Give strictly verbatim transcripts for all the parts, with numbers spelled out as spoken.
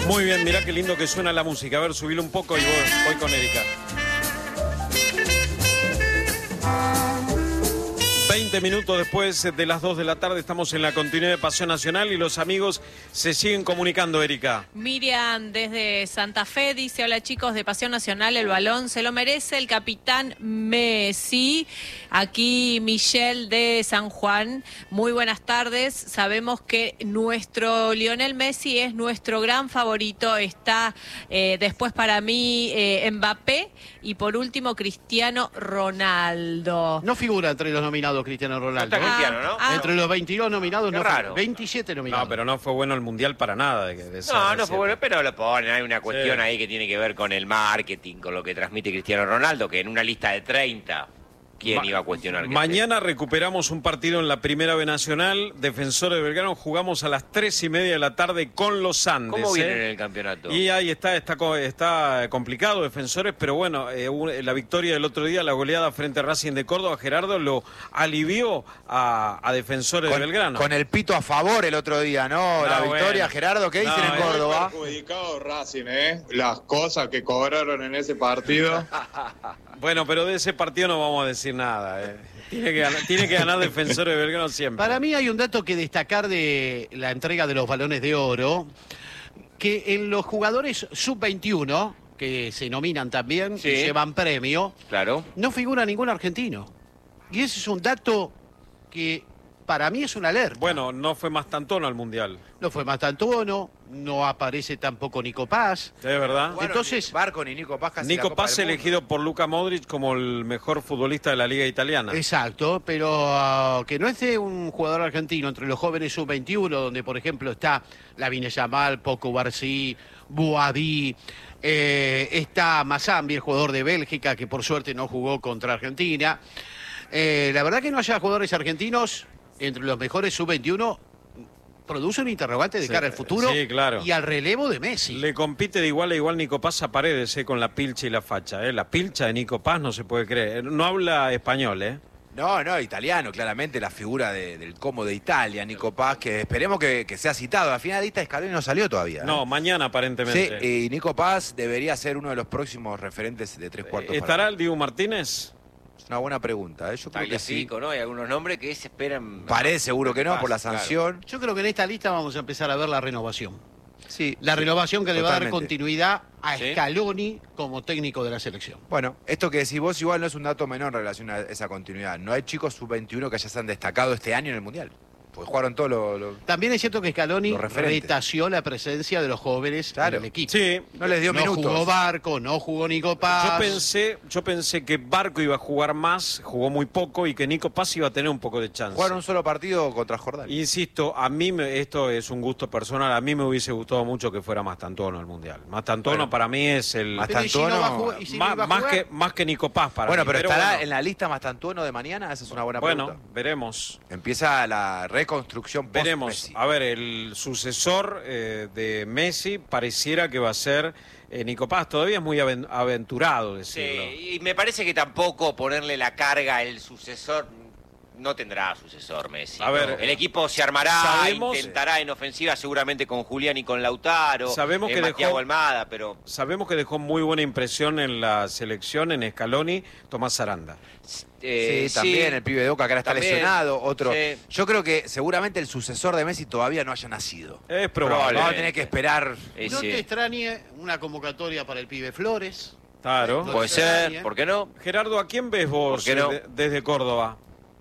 Muy bien, mirá qué lindo que suena la música. A ver, subilo un poco y voy, voy con Erika. veinte minutos después de las dos de la tarde estamos en la continuidad de Pasión Nacional y los amigos se siguen comunicando, Erika. Miriam desde Santa Fe dice: hola chicos de Pasión Nacional, el balón se lo merece el capitán Messi. Aquí Michelle de San Juan, muy buenas tardes. Sabemos que nuestro Lionel Messi es nuestro gran favorito. Está eh, después para mí eh, Mbappé y por último Cristiano Ronaldo. No figura entre los nominados Cristiano Ronaldo. No está Cristiano, ¿no? Ah, Entre los veintidós nominados, Qué no raro. veintisiete nominados. No, pero no fue bueno el Mundial para nada. De, de ser No, no reciente. fue bueno, pero lo ponen. Hay una cuestión Sí. ahí que tiene que ver con el marketing, con lo que transmite Cristiano Ronaldo, que en una lista de treinta, ¿quién Ma- iba a cuestionar? que Mañana recuperamos un partido en la Primera B Nacional. Defensores de Belgrano, jugamos a las tres y media de la tarde con los esté? Andes. ¿Cómo vienen ¿eh? en el campeonato? Y ahí está, está, co- está complicado Defensores, pero bueno, eh, un- la victoria del otro día, la goleada frente a Racing de Córdoba, Gerardo, lo alivió a, a Defensores Con, de Belgrano. con el pito a favor el otro día, ¿no? No, la bueno. victoria, Gerardo, ¿qué dicen No, en es- Córdoba? Perjudicado Racing, ¿eh? Las cosas que cobraron en ese partido. Bueno, pero de ese partido no vamos a decir nada. eh. Tiene, que ganar, tiene que ganar Defensores de Belgrano siempre. Para mí hay un dato que destacar de la entrega de los balones de oro, que en los jugadores sub veintiuno, que se nominan también Sí. y llevan premio, Claro. no figura ningún argentino. Y ese es un dato que para mí es una alerta. Bueno, no fue más tantono al Mundial. No fue Mastantuono, no aparece tampoco Nico Paz. ¿Es verdad? Bueno, Entonces- Ni Barco ni Nico Paz casi la Nico Copa Paz del Mundo. elegido por Luka Modric como el mejor futbolista de la Liga Italiana. Exacto, pero ah, que no esté un jugador argentino entre los jóvenes sub veintiuno, donde por ejemplo está Lamine Yamal, Poco Barcí, Boadí, eh, está Mazambi, el jugador de Bélgica, que por suerte no jugó contra Argentina. Eh, la verdad que no haya jugadores argentinos entre los mejores sub veintiuno produce un interrogante de Sí, cara al futuro sí, claro. y al relevo de Messi. Le compite de igual a igual Nico Paz a Paredes eh, con la pilcha y la facha. Eh. La pilcha de Nico Paz no se puede creer. No habla español, ¿eh? No, no, italiano, claramente la figura de- del Como de Italia, Nico Paz, que esperemos que, que sea citado. Al final lista Scaloni no salió todavía. ¿eh? No, mañana Sí, aparentemente. y Nico Paz debería ser uno de los próximos referentes de tres cuartos. Eh, ¿Estará para- el Dibu Martínez? Es una buena pregunta, ¿eh? Yo creo que sí. Tagliafico, ¿no? Hay algunos nombres que se esperan. Parece seguro que no, por la Claro. sanción. Yo creo que en esta lista vamos a empezar a ver la renovación. Sí. La renovación que le va a dar Totalmente. continuidad a Sí. Scaloni como técnico de la selección. Bueno, esto que decís vos igual no es un dato menor en relación a esa continuidad. No hay chicos sub veintiuno que ya se han destacado este año en el Mundial. Porque jugaron todos los... Lo... También es cierto que Scaloni Los referentes. retació la presencia de los jóvenes Claro. en el equipo. Sí. No les dio no minutos. jugó Barco, no jugó Nico Paz. Yo pensé, yo pensé que Barco iba a jugar más, jugó muy poco y que Nico Paz iba a tener un poco de chance. Jugaron un solo partido contra Jordania. Insisto, a mí me- esto es un gusto personal, a mí me hubiese gustado mucho que fuera Mastantuono al Mundial. Mastantuono Bueno. para mí es el Más Pero ¿y si no Mastantuono- va a jugar? ¿Y si no más, iba a más jugar? que más que Nico Paz para Bueno, mí. pero estará bueno, en la lista Mastantuono de mañana, esa es una buena bueno, pregunta. veremos. Empieza la reconstrucción post Veremos. Messi. A ver, el sucesor eh, de Messi pareciera que va a ser eh, Nico Paz. Todavía es muy aven- aventurado decirlo. Sí, y me parece que tampoco ponerle la carga al sucesor. No tendrá sucesor Messi. A ¿no? ver, el equipo se armará, sabemos- intentará en ofensiva seguramente con Julián y con Lautaro, Sabemos en que Santiago dejó- Almada, pero Sabemos que dejó muy buena impresión en la selección, en Scaloni, Tomás Aranda. eh, sí, también el pibe de Boca que ahora está También. lesionado, otro. Sí. Yo creo que seguramente el sucesor de Messi todavía no haya nacido. Es probable. Vamos a tener que esperar. Eh, No sí. te extrañe una convocatoria para el pibe Flores. Claro. No Puede te extrañe. ser, ¿por qué no? Gerardo, ¿a quién ves vos ¿Por qué no? eh, de- desde Córdoba?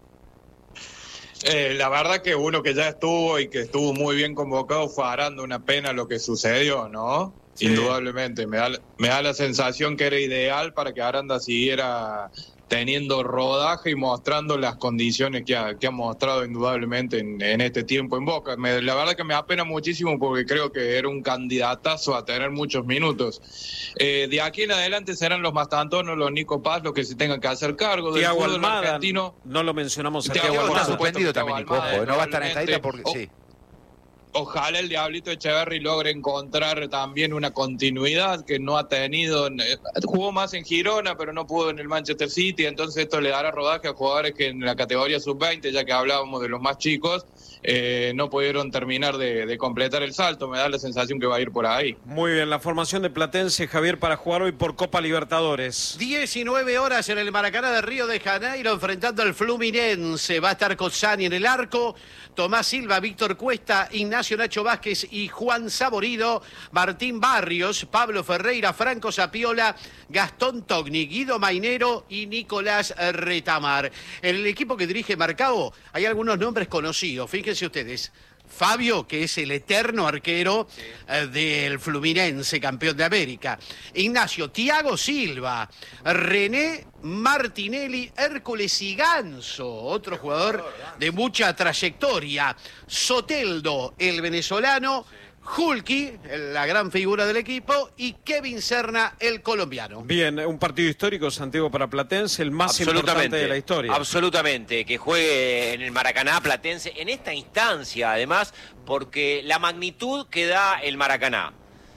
Eh, la verdad que uno que ya estuvo y que estuvo muy bien convocado fue Aranda, una pena lo que sucedió, ¿no? Sí. Indudablemente, me da, me da la sensación que era ideal para que Aranda siguiera teniendo rodaje y mostrando las condiciones que ha, que ha mostrado indudablemente en, en este tiempo en Boca. Me- la verdad que me apena muchísimo porque creo que era un candidatazo a tener muchos minutos. Eh, de aquí en adelante serán los Mastantonos, los Nico Paz, los que se tengan que hacer cargo del Thiago fútbol Almada, argentino. no lo mencionamos a Thiago Thiago Thiago está Almada. por supuesto suspendido que también, Nico, Thiago ojo, Almada, no va a estar en esta lista porque... Oh. Sí. Ojalá el Diablito Echeverri logre encontrar también una continuidad que no ha tenido. en- eh, Jugó más en Girona, pero no pudo en el Manchester City. Entonces, esto le dará rodaje a jugadores que en la categoría sub veinte, ya que hablábamos de los más chicos, eh, no pudieron terminar de, de completar el salto. Me da la sensación que va a ir por ahí. Muy bien, la formación de Platense, Javier, para jugar hoy por Copa Libertadores. diecinueve horas en el Maracaná de Río de Janeiro enfrentando al Fluminense. Va a estar Cozzani en el arco, Tomás Silva, Víctor Cuesta, Ignacio Nacho Vázquez y Juan Saborido, Martín Barrios, Pablo Ferreira, Franco Sapiola, Gastón Togni, Guido Mainero y Nicolás Retamar. En el equipo que dirige Marcao hay algunos nombres conocidos, fíjense ustedes. Fabio, que es el eterno arquero sí. eh, del Fluminense, campeón de América. Ignacio, Thiago Silva, René Martinelli, Hércules y Ganso, otro jugador de mucha trayectoria. Soteldo, el venezolano. Sí. Hulky, la gran figura del equipo, y Kevin Serna, el colombiano. Bien, un partido histórico, Santiago, para Platense, el más importante de la historia. Absolutamente, que juegue en el Maracaná Platense, en esta instancia, además, porque la magnitud que da el Maracaná,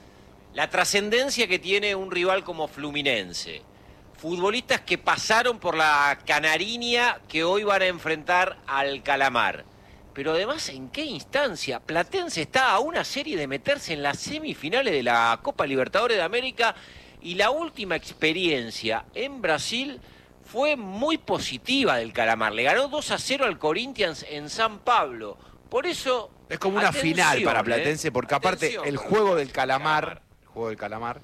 la trascendencia que tiene un rival como Fluminense, futbolistas que pasaron por la Canariña que hoy van a enfrentar al Calamar. Pero además, ¿en qué instancia? Platense está a una serie de meterse en las semifinales de la Copa Libertadores de América y la última experiencia en Brasil fue muy positiva del Calamar. Le ganó dos a cero al Corinthians en San Pablo. Por eso... Es como una final para Platense, ¿eh? porque aparte Atención, el juego del Calamar, el juego del Calamar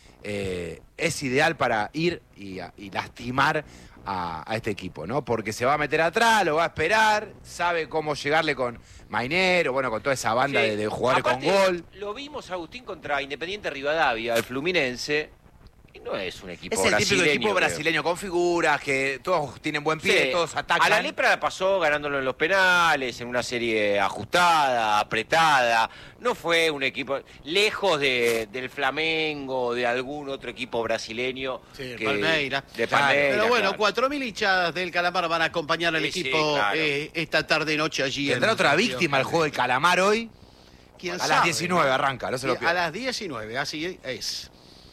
eh, es ideal para ir y, y lastimar A, a este equipo, ¿no? Porque se va a meter atrás, lo va a esperar, sabe cómo llegarle con Mainero, bueno, con toda esa banda sí. de, de jugadores Aparte, con gol. Lo vimos, Agustín, contra Independiente Rivadavia, el Fluminense, y no es un equipo brasileño. Es el típico equipo creo. brasileño con figuras, que todos tienen buen pie, sí. todos atacan. A la Lepra la pasó ganándolo en los penales, en una serie ajustada, apretada. No fue un equipo lejos de, del Flamengo, de algún otro equipo brasileño. Sí, que, Palmeira. De Palmeira. Pero bueno, claro. cuatro mil hinchas del Calamar van a acompañar al sí, equipo sí, claro. eh, esta tarde noche allí. ¿Tendrá en otra víctima el juego del Calamar hoy? ¿Quién a sabe, las diecinueve ¿no? arranca, no se lo A pierda. las diecinueve, así es.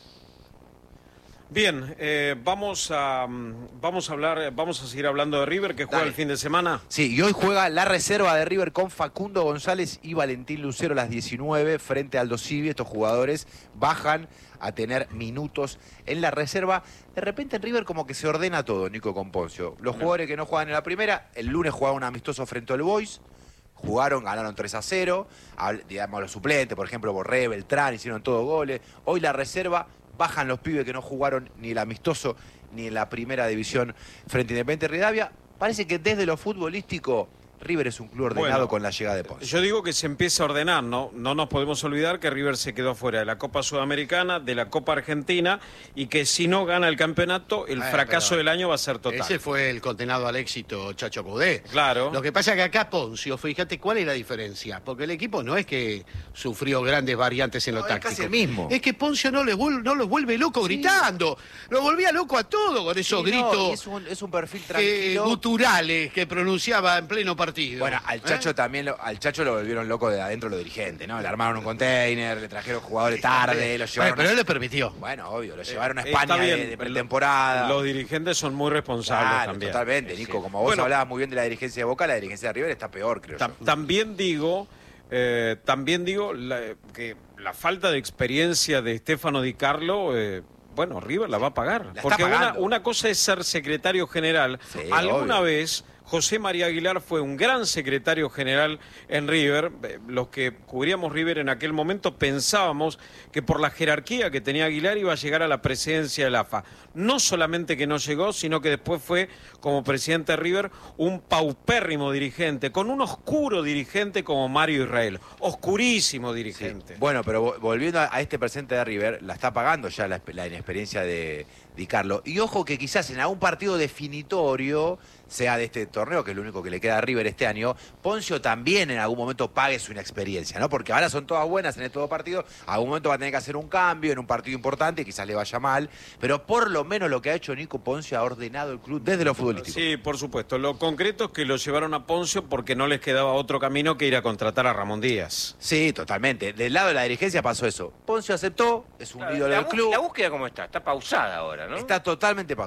Bien, eh, vamos a vamos a hablar, vamos a seguir hablando de River, que juega Dale. el fin de semana. Sí, y hoy juega la reserva de River con Facundo González y Valentín Lucero a las diecinueve frente a Aldo Civi. Estos jugadores bajan a tener minutos en la reserva. De repente en River como que se ordena todo, Nico, con Poncio. Los jugadores que no juegan en la primera, el lunes jugaban un amistoso frente al Boys. Jugaron, ganaron tres a cero. Digamos, los suplentes, por ejemplo, Borré, Beltrán, hicieron todos goles. Hoy la reserva, bajan los pibes que no jugaron ni el amistoso ni en la primera división frente a Independiente Rivadavia. Parece que desde lo futbolístico River es un club ordenado bueno, con la llegada de Ponce. Yo digo que se empieza a ordenar, ¿no? No nos podemos olvidar que River se quedó fuera de la Copa Sudamericana, de la Copa Argentina, y que si no gana el campeonato, el Eh, fracaso del año va a ser total. Ese fue el condenado al éxito, Chacho Coudet. Claro. Lo que pasa es que acá Poncio, fíjate cuál es la diferencia, porque el equipo no es que sufrió grandes variantes en No, lo es táctico. casi el mismo. Es que Poncio no, les vuel- no los vuelve loco Sí. gritando, lo volvía loco a todo con esos Sí, no, gritos y es, un, es un perfil eh, tranquilo. guturales que pronunciaba en pleno partido. Bueno, al Chacho ¿Eh? también, lo, al Chacho lo volvieron loco de adentro los dirigentes, ¿no? Le armaron un container, le trajeron jugadores tarde, lo llevaron... Bueno, pero a... él le permitió. Bueno, obvio, lo llevaron a Eh, España está bien, de, de pretemporada. Los dirigentes son muy responsables Claro, también. totalmente, Nico. Sí. Como vos Bueno, hablabas muy bien de la dirigencia de Boca, la dirigencia de River está peor, creo Ta- yo. También digo, eh, también digo la- que la falta de experiencia de Stefano Di Carlo, eh, bueno, River la va a pagar. está Porque una, pagando. una cosa es ser secretario general. Sí, Alguna obvio. vez José María Aguilar fue un gran secretario general en River. Eh, Los que cubríamos River en aquel momento pensábamos que por la jerarquía que tenía Aguilar iba a llegar a la presidencia del A F A. No solamente que no llegó, sino que después fue, como presidente de River, un paupérrimo dirigente, con un oscuro dirigente como Mario Israel. Oscurísimo dirigente. Sí. Bueno, pero vo- volviendo a, a este presente de River, la está pagando ya la, la inexperiencia de Di Carlo. Y ojo que quizás en algún partido definitorio, sea de este torneo, que es lo único que le queda a River este año, Poncio también en algún momento pague su inexperiencia, ¿no? Porque ahora son todas buenas en estos dos partidos, algún momento va a tener que hacer un cambio en un partido importante, quizás le vaya mal, pero por lo menos lo que ha hecho Nico Poncio ha ordenado el club desde lo futbolístico. Sí, por supuesto. Lo concreto es que lo llevaron a Poncio porque no les quedaba otro camino que ir a contratar a Ramón Díaz. Sí, totalmente. Del lado de la dirigencia pasó eso. Poncio aceptó, es un Claro, ídolo la, del bú- club. la búsqueda, ¿cómo está? Está pausada ahora, ¿no? Está totalmente pausada.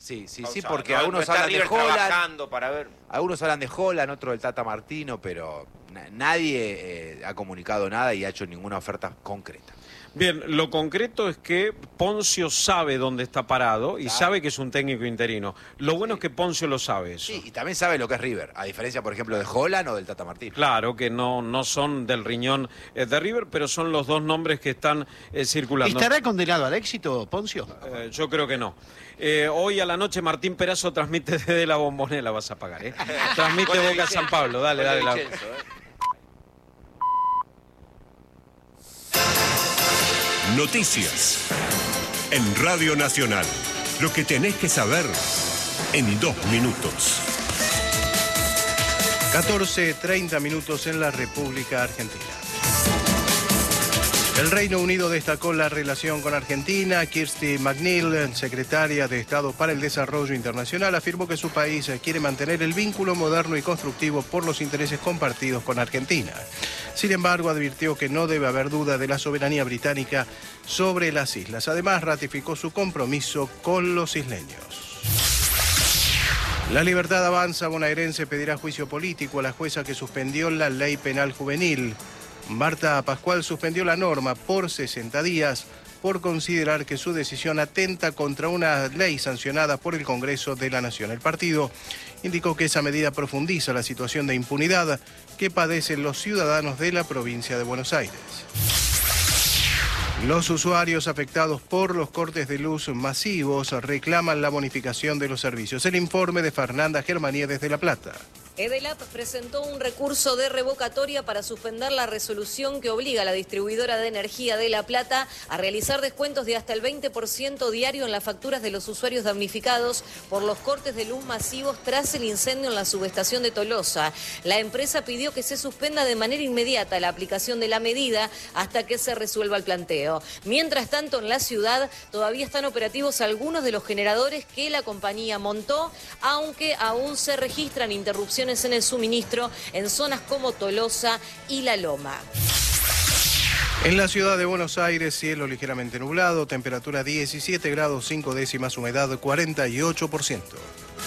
Sí, sí, sí, Pausado. porque No, no algunos está hablan de River Holland, trabajando para ver. algunos hablan de Holland, otros del Tata Martino, pero na- nadie eh, ha comunicado nada y ha hecho ninguna oferta concreta. Bien, lo concreto es que Poncio sabe dónde está parado y Claro. sabe que es un técnico interino. Lo bueno es que Poncio lo sabe eso. Sí, y también sabe lo que es River, a diferencia, por ejemplo, de Holland o del Tata Martino. Claro que no, no son del riñón eh, de River, pero son los dos nombres que están eh, circulando. ¿Estará condenado al éxito, Poncio? Eh, yo creo que no. Eh, hoy a la noche Martín Perazo transmite desde la Bombonera, vas a pagar, ¿eh? Transmite Gol de Boca Vicenzo. San Pablo, dale, Gol de dale. la- Vicenzo, ¿eh? Noticias. En Radio Nacional. Lo que tenés que saber en dos minutos. catorce treinta minutos en la República Argentina. El Reino Unido destacó la relación con Argentina. Kirsty McNeil, secretaria de Estado para el Desarrollo Internacional, afirmó que su país quiere mantener el vínculo moderno y constructivo por los intereses compartidos con Argentina. Sin embargo, advirtió que no debe haber duda de la soberanía británica sobre las islas. Además, ratificó su compromiso con los isleños. La Libertad Avanza bonaerense pedirá juicio político a la jueza que suspendió la ley penal juvenil. Marta Pascual suspendió la norma por sesenta días por considerar que su decisión atenta contra una ley sancionada por el Congreso de la Nación. El partido indicó que esa medida profundiza la situación de impunidad que padecen los ciudadanos de la provincia de Buenos Aires. Los usuarios afectados por los cortes de luz masivos reclaman la bonificación de los servicios. El informe de Fernanda Germanía desde La Plata. Edelap presentó un recurso de revocatoria para suspender la resolución que obliga a la distribuidora de energía de La Plata a realizar descuentos de hasta el veinte por ciento diario en las facturas de los usuarios damnificados por los cortes de luz masivos tras el incendio en la subestación de Tolosa. La empresa pidió que se suspenda de manera inmediata la aplicación de la medida hasta que se resuelva el planteo. Mientras tanto, en la ciudad todavía están operativos algunos de los generadores que la compañía montó, aunque aún se registran interrupciones en el suministro en zonas como Tolosa y La Loma. En la ciudad de Buenos Aires, cielo ligeramente nublado, temperatura diecisiete grados cinco décimas, humedad cuarenta y ocho por ciento.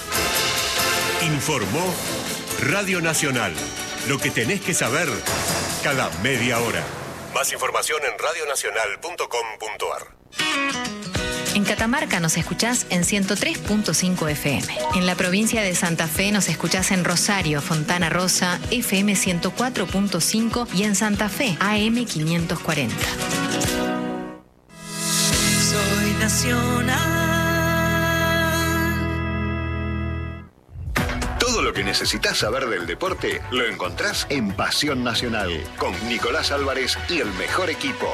Informó Radio Nacional. Lo que tenés que saber cada media hora. Más información en radio nacional punto com punto a r. En Catamarca nos escuchás en ciento tres punto cinco F M. En la provincia de Santa Fe nos escuchás en Rosario, Fontana Rosa, F M ciento cuatro punto cinco y en Santa Fe, A M quinientos cuarenta. Soy nacional. Todo lo que necesitas saber del deporte lo encontrás en Pasión Nacional, con Nicolás Álvarez y el mejor equipo.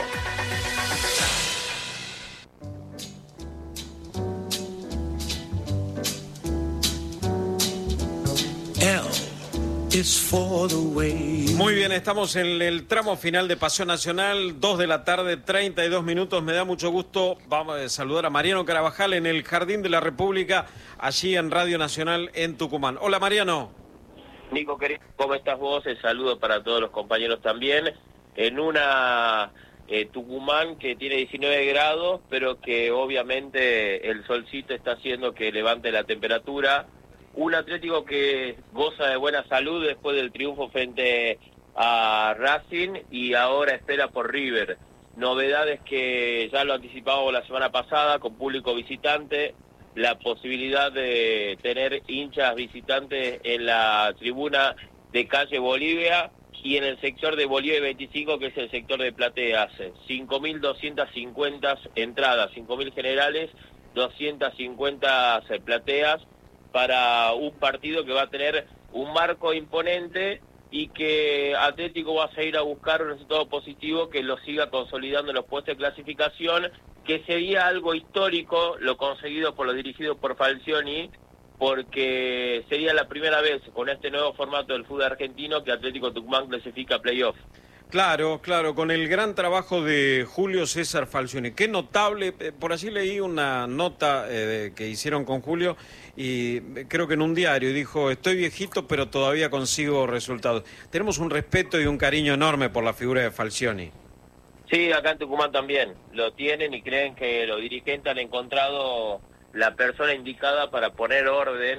Muy bien, estamos en el tramo final de Pasión Nacional, dos de la tarde, treinta y dos minutos. Me da mucho gusto vamos a saludar a Mariano Carabajal en el Jardín de la República, allí en Radio Nacional en Tucumán. Hola, Mariano. Nico, querido, ¿cómo estás vos? El saludo para todos los compañeros también. En una eh, Tucumán que tiene diecinueve grados, pero que obviamente el solcito está haciendo que levante la temperatura. Un Atlético que goza de buena salud después del triunfo frente a Racing y ahora espera por River. Novedades que ya lo anticipamos la semana pasada con público visitante, la posibilidad de tener hinchas visitantes en la tribuna de calle Bolivia y en el sector de Bolivia veinticinco, que es el sector de plateas. cinco mil doscientas cincuenta entradas, cinco mil generales, doscientas cincuenta plateas, para un partido que va a tener un marco imponente y que Atlético va a seguir a buscar un resultado positivo que lo siga consolidando en los puestos de clasificación, que sería algo histórico lo conseguido por lo dirigido por Falcioni, porque sería la primera vez con este nuevo formato del fútbol argentino que Atlético Tucumán clasifica a playoff. Claro, claro, con el gran trabajo de Julio César Falcioni. Qué notable, por allí leí una nota eh, que hicieron con Julio y creo que en un diario dijo, estoy viejito pero todavía consigo resultados. Tenemos un respeto y un cariño enorme por la figura de Falcioni. Sí, acá en Tucumán también lo tienen y creen que los dirigentes han encontrado la persona indicada para poner orden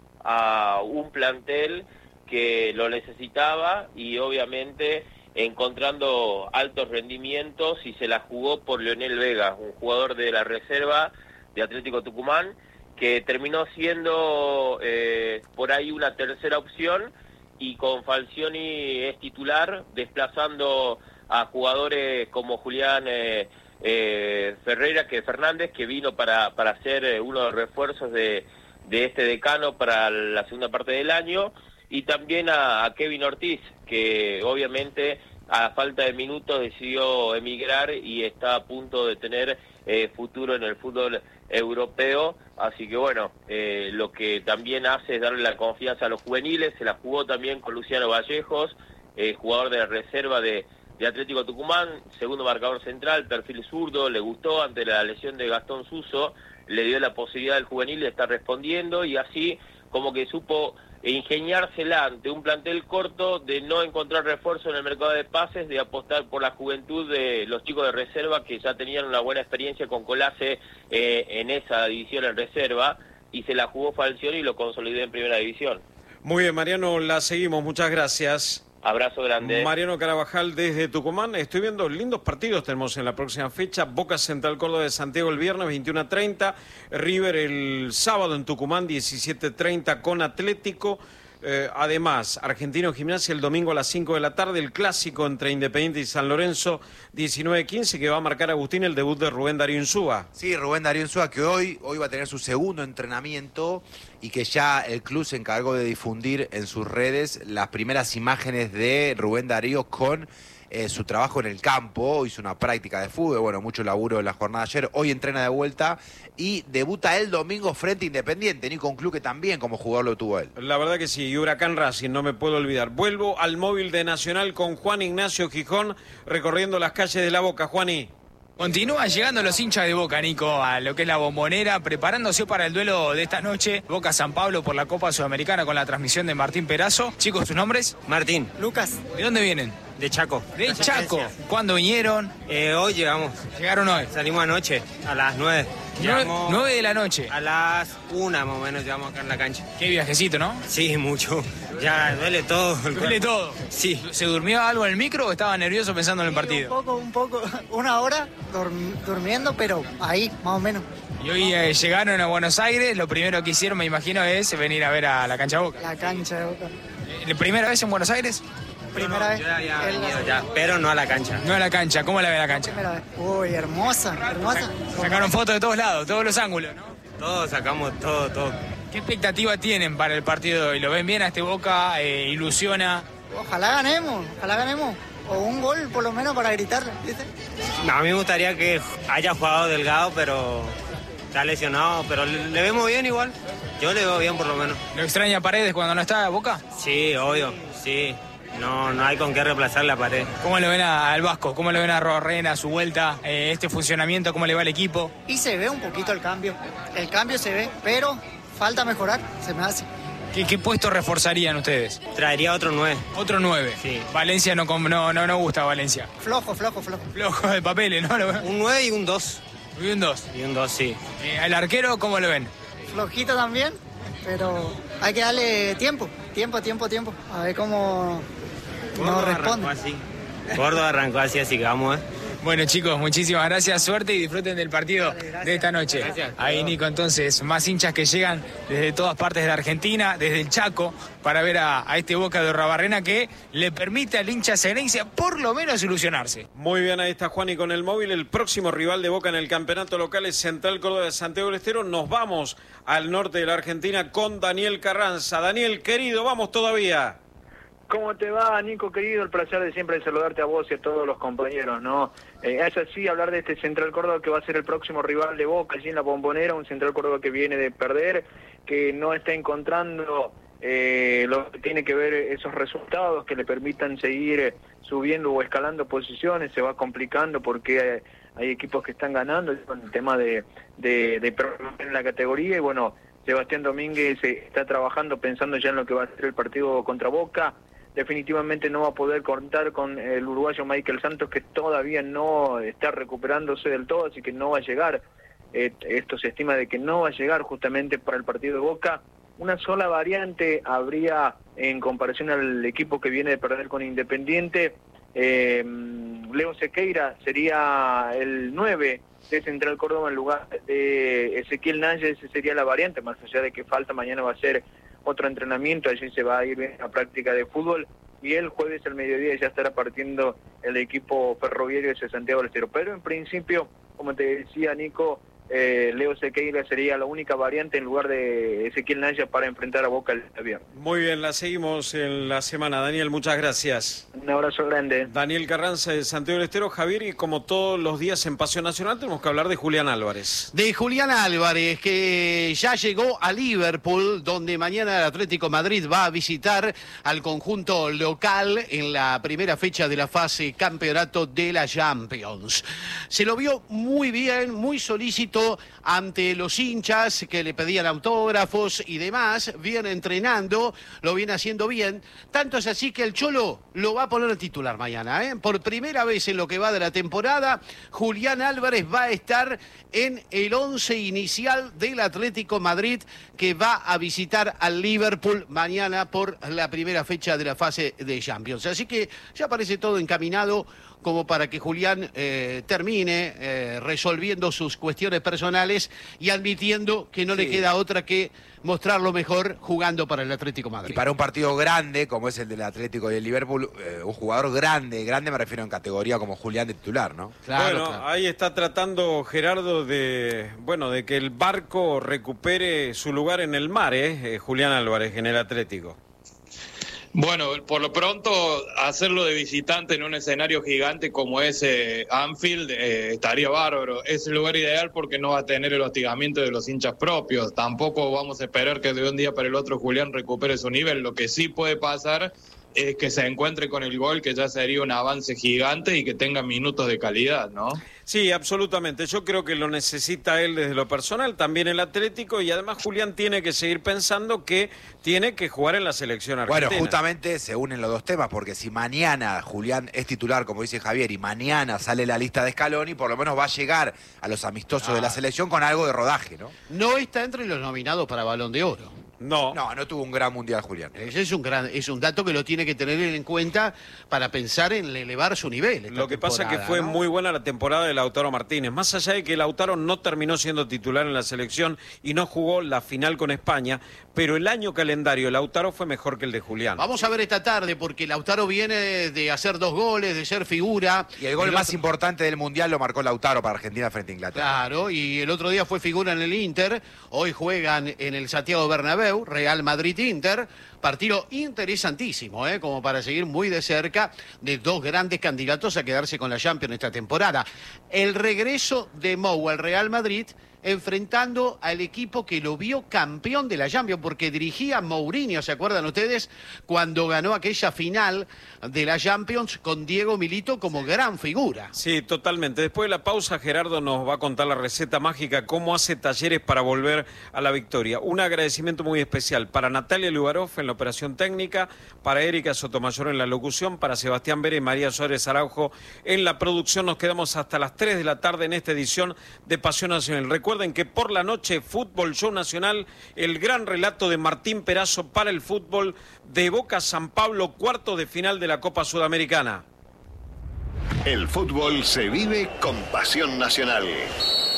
a un plantel que lo necesitaba y obviamente encontrando altos rendimientos, y se la jugó por Leonel Vega, un jugador de la reserva de Atlético Tucumán, que terminó siendo eh, por ahí una tercera opción, y con Falcioni es titular, desplazando a jugadores como Julián eh, eh, Ferreira, que Fernández, que vino para, para ser eh, uno de los refuerzos de, de este decano para la segunda parte del año, y también a, a Kevin Ortiz, que obviamente a falta de minutos decidió emigrar y está a punto de tener eh, futuro en el fútbol europeo. Así que bueno, eh, lo que también hace es darle la confianza a los juveniles. Se la jugó también con Luciano Vallejos, eh, jugador de la reserva de, de Atlético Tucumán, segundo marcador central, perfil zurdo, le gustó ante la lesión de Gastón Suso, le dio la posibilidad al juvenil de estar respondiendo, y así como que supo ingeniársela ante un plantel corto, de no encontrar refuerzo en el mercado de pases, de apostar por la juventud de los chicos de reserva, que ya tenían una buena experiencia con Colase eh, en esa división en reserva, y se la jugó Falcioni y lo consolidó en primera división. Muy bien, Mariano, la seguimos, muchas gracias. Abrazo grande. Mariano Carabajal desde Tucumán. Estoy viendo lindos partidos, tenemos en la próxima fecha. Boca Central Córdoba de Santiago el viernes veintiuno a treinta. River el sábado en Tucumán diecisiete treinta con Atlético. Eh, además, Argentino Gimnasia el domingo a las cinco de la tarde. El clásico entre Independiente y San Lorenzo diecinueve quince, que va a marcar Agustín el debut de Rubén Darío Insúa. Sí, Rubén Darío Insúa, que hoy, hoy va a tener su segundo entrenamiento y que ya el club se encargó de difundir en sus redes las primeras imágenes de Rubén Darío con eh, su trabajo en el campo. Hizo una práctica de fútbol, bueno, mucho laburo en la jornada de ayer. Hoy entrena de vuelta y debuta el domingo frente a Independiente, Nico, un club que también como jugador lo tuvo él. La verdad que sí, y Huracán Racing, no me puedo olvidar. Vuelvo al móvil de Nacional con Juan Ignacio Gijón, recorriendo las calles de La Boca. Juaní. Continúan llegando los hinchas de Boca, Nico, a lo que es la Bombonera, preparándose para el duelo de esta noche, Boca-San Pablo por la Copa Sudamericana, con la transmisión de Martín Perazo. Chicos, ¿sus nombres? Martín. Lucas. ¿De dónde vienen? De Chaco. De Chaco. ¿Cuándo vinieron? Eh, hoy llegamos. ¿Llegaron hoy? Salimos anoche, a las nueve. Nueve, nueve de la noche. A las una más o menos llegamos acá en la cancha. Qué viajecito, ¿no? Sí, mucho. Ya duele todo. ¿Duele todo? Sí. ¿Se durmió algo en el micro o estaba nervioso pensando en el partido? Un poco, un poco. Una hora durm- durmiendo, pero ahí, más o menos. Y hoy eh, llegaron a Buenos Aires, lo primero que hicieron, me imagino, es venir a ver a la cancha Boca. La cancha de Boca. ¿La primera vez en Buenos Aires? Primera vez. Yo ya había venido ya, pero no a la cancha. No a la cancha, ¿cómo la ve la cancha? Primera vez. Uy, hermosa, hermosa. Sacaron fotos de todos lados, todos los ángulos, ¿no? Todos sacamos, todo, todo. ¿Qué expectativa tienen para el partido de hoy? ¿Lo ven bien a este Boca? Eh, ¿Ilusiona? Ojalá ganemos, ojalá ganemos. O un gol por lo menos para gritarle, ¿viste? No, a mí me gustaría que haya jugado Delgado, pero está lesionado, pero le, le vemos bien igual. Yo le veo bien por lo menos. ¿Lo extraña Paredes cuando no está Boca? Sí, obvio, sí. No, no hay con qué reemplazar la pared. ¿Cómo le ven a- al Vasco? ¿Cómo le ven a Rorrena, su vuelta, eh, este funcionamiento? ¿Cómo le va al equipo? Y se ve un poquito el cambio. El cambio se ve, pero falta mejorar, se me hace. ¿Qué, qué puesto reforzarían ustedes? Traería otro nueve. Otro nueve. Sí. Valencia no, com- no, no, no gusta Valencia. Flojo, flojo, flojo. Flojo de papeles, ¿no? Lo- Un nueve y un dos. Y un dos. Y un dos, sí. Eh, ¿Al arquero cómo lo ven? Flojito también, pero hay que darle tiempo, tiempo, tiempo, tiempo. A ver cómo nos Gordo responde. arrancó así. Gordo arrancó así, así que vamos, eh. Bueno, chicos, muchísimas gracias, suerte y disfruten del partido Dale, gracias. de esta noche. Gracias. Ahí, Nico, entonces, más hinchas que llegan desde todas partes de la Argentina, desde el Chaco, para ver a, a este Boca de Rabarrena que le permite al hincha Serencia por lo menos ilusionarse. Muy bien, ahí está Juani con el móvil. El próximo rival de Boca en el campeonato local es Central Córdoba de Santiago del Estero. Nos vamos al norte de la Argentina con Daniel Carranza. Daniel, querido, vamos todavía. ¿Cómo te va, Nico, querido? El placer de siempre saludarte a vos y a todos los compañeros, ¿no? Eh, es así hablar de este Central Córdoba que va a ser el próximo rival de Boca allí en la Bombonera, un Central Córdoba que viene de perder, que no está encontrando eh, lo que tiene que ver esos resultados que le permitan seguir eh, subiendo o escalando posiciones, se va complicando porque eh, hay equipos que están ganando con el tema de, de, de problemas en la categoría y bueno, Sebastián Domínguez eh, está trabajando pensando ya en lo que va a ser el partido contra Boca. Definitivamente no va a poder contar con el uruguayo Michael Santos, que todavía no está recuperándose del todo, así que no va a llegar eh, esto se estima de que no va a llegar justamente para el partido de Boca. Una sola variante habría en comparación al equipo que viene de perder con Independiente. Eh, Leo Sequeira sería el nueve de Central Córdoba en lugar de Ezequiel Naya. Esa sería la variante, más allá de que falta, mañana va a ser otro entrenamiento, allí se va a ir a práctica de fútbol, y el jueves al mediodía ya estará partiendo el equipo ferroviario de Santiago del Estero. Pero en principio, como te decía Nico, Eh, Leo Sequeira sería la única variante en lugar de Ezequiel Naya para enfrentar a Boca el viernes. Muy bien, la seguimos en la semana. Daniel, muchas gracias. Un abrazo grande. Daniel Carranza de Santiago del Estero. Javier, y como todos los días en Pasión Nacional tenemos que hablar de Julián Álvarez. De Julián Álvarez, que ya llegó a Liverpool, donde mañana el Atlético Madrid va a visitar al conjunto local en la primera fecha de la fase campeonato de la Champions. Se lo vio muy bien, muy solícito ante los hinchas que le pedían autógrafos y demás, viene entrenando, lo viene haciendo bien, tanto es así que el Cholo lo va a poner en titular mañana, ¿eh? Por primera vez en lo que va de la temporada, Julián Álvarez va a estar en el once inicial del Atlético Madrid, que va a visitar al Liverpool mañana por la primera fecha de la fase de Champions. Así que ya parece todo encaminado como para que Julián eh, termine eh, resolviendo sus cuestiones personales y admitiendo que no sí. le queda otra que mostrar lo mejor jugando para el Atlético Madrid. Y para un partido grande, como es el del Atlético y el Liverpool, eh, un jugador grande, grande me refiero en categoría como Julián de titular, ¿no? Claro, bueno, claro. Ahí está tratando Gerardo de, bueno, de que el barco recupere su lugar en el mar, ¿eh? Julián Álvarez en el Atlético. Bueno, por lo pronto, hacerlo de visitante en un escenario gigante como es eh, Anfield eh, estaría bárbaro. Es el lugar ideal porque no va a tener el hostigamiento de los hinchas propios. Tampoco vamos a esperar que de un día para el otro Julián recupere su nivel. Lo que sí puede pasar es que se encuentre con el gol, que ya sería un avance gigante y que tenga minutos de calidad, ¿no? Sí, absolutamente. Yo creo que lo necesita él desde lo personal, también el Atlético, y además Julián tiene que seguir pensando que tiene que jugar en la selección argentina. Bueno, justamente se unen los dos temas, porque si mañana Julián es titular, como dice Javier, y mañana sale la lista de Scaloni, por lo menos va a llegar a los amistosos ah. de la selección con algo de rodaje, ¿no? No está entre los nominados para Balón de Oro. No. No, no tuvo un gran mundial, Julián. Ese es un gran, es un dato que lo tiene que tener en cuenta para pensar en elevar su nivel. Lo que pasa es que fue ¿no? muy buena la temporada de Lautaro Martínez. Más allá de que Lautaro no terminó siendo titular en la selección y no jugó la final con España, pero el año calendario de Lautaro fue mejor que el de Julián. Vamos a ver esta tarde, porque Lautaro viene de hacer dos goles, de ser figura. Y el gol el más otro... importante del mundial lo marcó Lautaro para Argentina frente a Inglaterra. Claro, y el otro día fue figura en el Inter. Hoy juegan en el Santiago Bernabéu, Real Madrid-Inter. Partido interesantísimo, ¿eh? Como para seguir muy de cerca de dos grandes candidatos a quedarse con la Champions esta temporada. El regreso de Mou al Real Madrid, enfrentando al equipo que lo vio campeón de la Champions, porque dirigía Mourinho, ¿se acuerdan ustedes? Cuando ganó aquella final de la Champions con Diego Milito como gran figura. Sí, totalmente. Después de la pausa, Gerardo nos va a contar la receta mágica, cómo hace Talleres para volver a la victoria. Un agradecimiento muy especial para Natalia Lugarov en la operación técnica, para Erika Sotomayor en la locución, para Sebastián Vera y María Suárez Araujo en la producción. Nos quedamos hasta las tres de la tarde en esta edición de Pasión Nacional. Recuerden Recuerden que por la noche, Fútbol Show Nacional, el gran relato de Martín Perazo para el fútbol de Boca San Pablo, cuarto de final de la Copa Sudamericana. El fútbol se vive con Pasión Nacional.